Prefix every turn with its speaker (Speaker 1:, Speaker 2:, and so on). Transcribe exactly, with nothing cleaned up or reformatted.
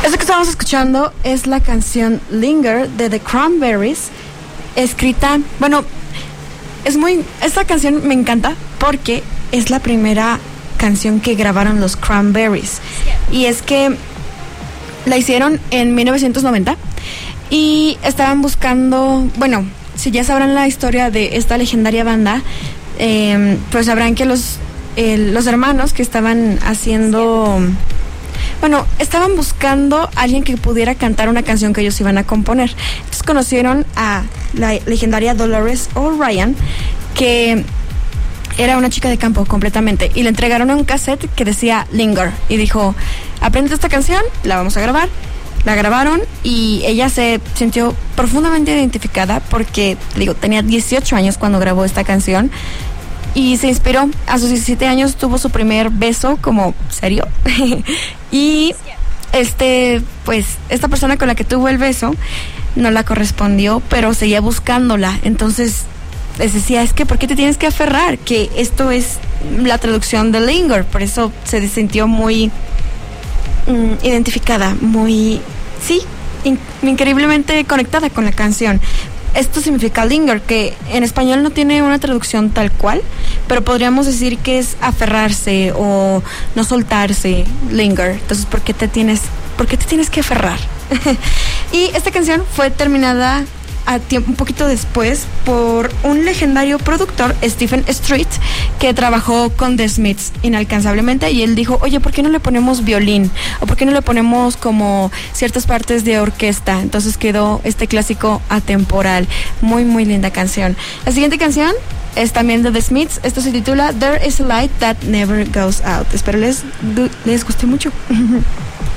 Speaker 1: Eso que estamos escuchando es la canción Linger de The Cranberries, escrita, bueno, es muy, esta canción me encanta porque es la primera canción que grabaron los Cranberries, y es que la hicieron en mil novecientos noventa y estaban buscando, bueno, si ya sabrán la historia de esta legendaria banda, eh, pues sabrán que los, eh, los hermanos que estaban haciendo... Bueno, estaban buscando a alguien que pudiera cantar una canción que ellos iban a componer. Entonces conocieron a la legendaria Dolores O'Riordan, que era una chica de campo completamente, y le entregaron un cassette que decía Linger, y dijo, aprende esta canción, la vamos a grabar. La grabaron y ella se sintió profundamente identificada porque, digo, tenía dieciocho años cuando grabó esta canción. Y se inspiró. A sus diecisiete años tuvo su primer beso como serio. Y este, pues, esta persona con la que tuvo el beso no la correspondió, pero seguía buscándola. Entonces les decía, es que ¿por qué te tienes que aferrar? Que esto es la traducción de Linger. Por eso se sintió muy mm, identificada, muy, sí, in- increíblemente conectada con la canción. Esto significa linger, que en español no tiene una traducción tal cual, pero podríamos decir que es aferrarse o no soltarse, linger. Entonces, ¿por qué te tienes, por qué te tienes que aferrar? Y esta canción fue terminada a tiempo, un poquito después, por un legendario productor, Stephen Street, que trabajó con The Smiths inalcanzablemente, y él dijo, oye, ¿por qué no le ponemos violín? ¿O por qué no le ponemos como ciertas partes de orquesta? Entonces quedó este clásico atemporal. Muy, muy linda canción. La siguiente canción es también de The Smiths. Esto se titula There is a Light That Never Goes Out. Espero les, les guste mucho.